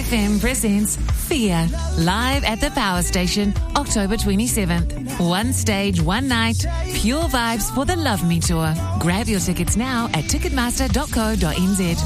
FM presents Fear, live at the Power Station, October 27th. One stage, one night, pure vibes for the Love Me Tour. Grab your tickets now at ticketmaster.co.nz.